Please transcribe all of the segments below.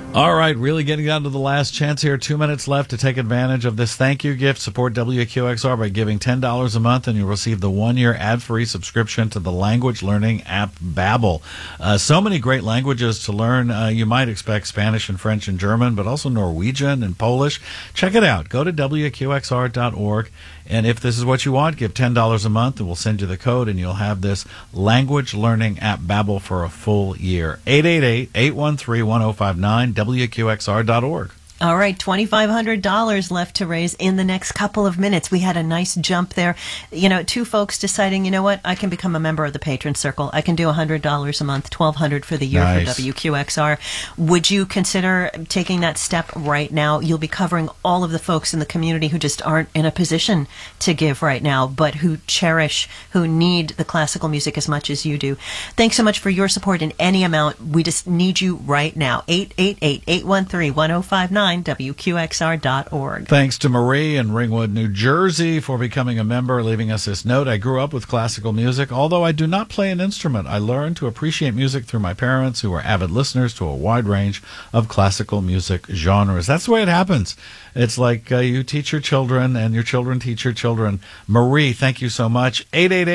All right, really getting down to the last chance here. 2 minutes left to take advantage of this thank you gift. Support WQXR by giving $10 a month, and you'll receive the 1-year ad-free subscription to the language learning app Babbel. So many great languages to learn. You might expect Spanish and French and German, but also Norwegian and Polish. Check it out. Go to WQXR.org. And if this is what you want, give $10 a month, and we'll send you the code, and you'll have this language learning app Babbel for a full year. 888-813-1059, WQXR.org. All right, $2,500 left to raise in the next couple of minutes. We had a nice jump there. You know, two folks deciding, you know what, I can become a member of the Patron Circle. I can do $100 a month, $1,200 for the year for WQXR. Would you consider taking that step right now? You'll be covering all of the folks in the community who just aren't in a position to give right now, but who cherish, who need the classical music as much as you do. Thanks so much for your support in any amount. We just need you right now. 888-813-1059. WQXR.org. Thanks to Marie in Ringwood, New Jersey for becoming a member, leaving us this note. I grew up with classical music. Although I do not play an instrument, I learned to appreciate music through my parents, who were avid listeners to a wide range of classical music genres. That's the way it happens. It's like you teach your children and your children teach your children. Marie, thank you so much.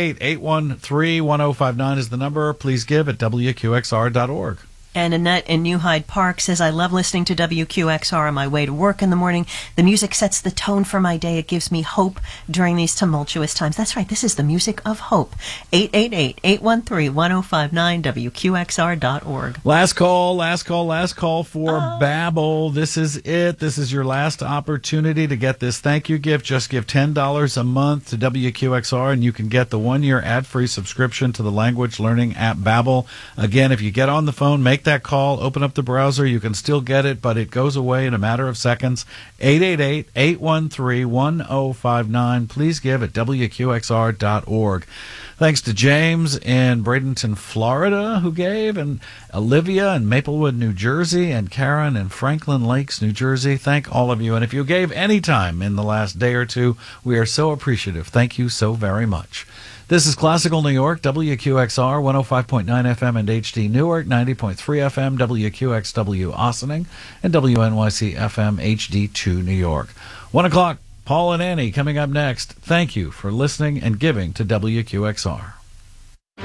888-813-1059 is the number. Please give at WQXR.org. And Annette in New Hyde Park says, I love listening to WQXR on my way to work in the morning. The music sets the tone for my day. It gives me hope during these tumultuous times. That's right. This is the music of hope. 888-813-1059, WQXR.org. Last call for Babbel. This is it. This is your last opportunity to get this thank you gift. Just give $10 a month to WQXR, and you can get the 1-year ad-free subscription to the language learning app Babbel. Again, if you get on the phone, make that call, open up the browser. You can still get it, but it goes away in a matter of seconds. 888-813-1059. Please give at WQXR.org. Thanks to James in Bradenton, Florida, who gave, and Olivia in Maplewood, New Jersey, and Karen in Franklin Lakes, New Jersey. Thank all of you. And if you gave any time in the last day or two, we are so appreciative. Thank you so very much. This is Classical New York, WQXR, 105.9 FM and HD Newark, 90.3 FM, WQXW Ossining, and WNYC FM HD2 New York. 1 o'clock, Paul and Annie coming up next. Thank you for listening and giving to WQXR.